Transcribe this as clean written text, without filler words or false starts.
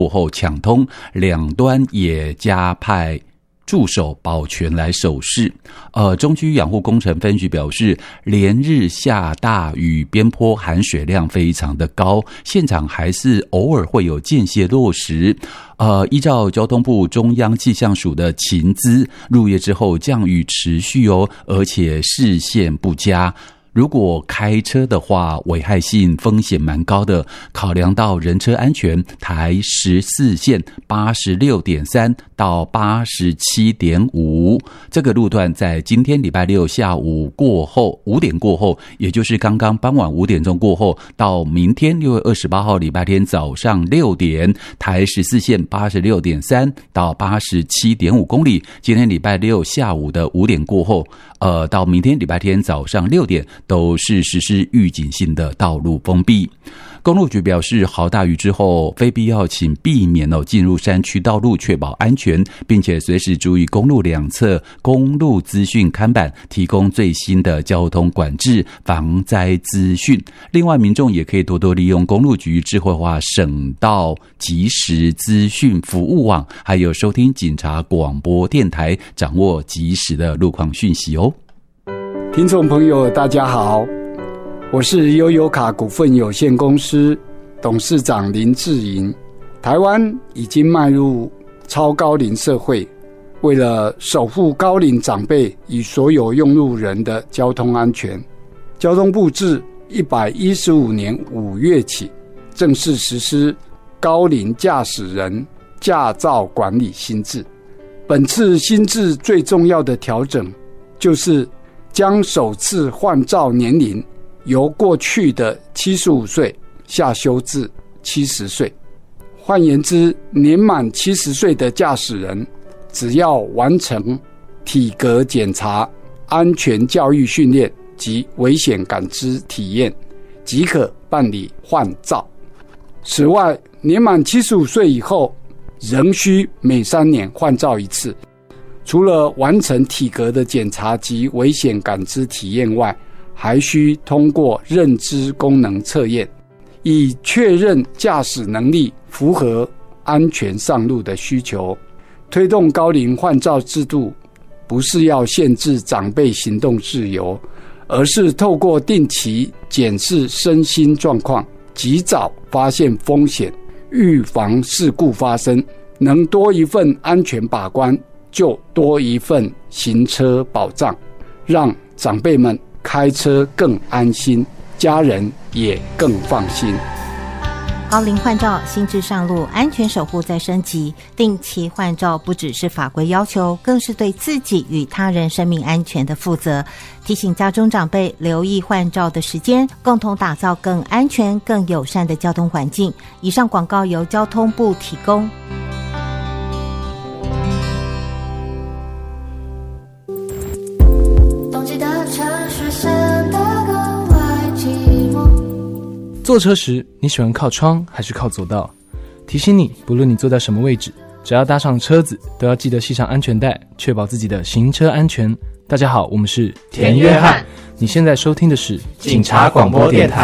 过后抢通，两端也加派驻守保全来守视。中区养护工程分局表示，连日下大雨，边坡含水量非常的高，现场还是偶尔会有间歇落石。依照交通部中央气象署的情资，入夜之后降雨持续而且视线不佳。如果开车的话，危害性风险蛮高的。考量到人车安全，台14线 86.3 到 87.5 这个路段在今天礼拜六下午过后5点过后，也就是刚刚傍晚5点钟过后，到明天6月28号礼拜天早上6点，台14线 86.3 到 87.5 公里。今天礼拜六下午的5点过后，到明天礼拜天早上6点都是实施预警性的道路封闭。公路局表示，豪大雨之后，非必要请避免进入山区道路，确保安全，并且随时注意公路两侧公路资讯看板，提供最新的交通管制、防灾资讯。另外，民众也可以多多利用公路局智慧化省道即时资讯服务网，还有收听警察广播电台，掌握即时的路况讯息哦。 听众朋友，大家好。我是悠游卡股份有限公司董事长林志颖。台湾已经迈入超高龄社会，为了守护高龄长辈与所有用路人的交通安全，交通部自115年5月起正式实施高龄驾驶人驾照管理新制。本次新制最重要的调整就是将首次换照年龄由过去的75岁下修至70岁。换言之，年满70岁的驾驶人只要完成体格检查、安全教育训练及危险感知体验，即可办理换照。此外，年满75岁以后仍需每3年换照一次。除了完成体格的检查及危险感知体验外，还需通过认知功能测验，以确认驾驶能力符合安全上路的需求。推动高龄换照制度，不是要限制长辈行动自由，而是透过定期检视身心状况，及早发现风险，预防事故发生。能多一份安全把关，就多一份行车保障，让长辈们开车更安心，家人也更放心。 高龄换照新制上路，安全守护再升级。定期换照不只是法规要求，更是对自己与他人生命安全的负责。提醒家中长辈留意换照的时间，共同打造更安全、更友善的交通环境。以上广告由交通部提供。 坐车时，你喜欢靠窗还是靠左道？提醒你，不论你坐在什么位置，只要搭上车子，都要记得系上安全带，确保自己的行车安全。大家好，我们是田约翰， 你现在收听的是警察广播电台。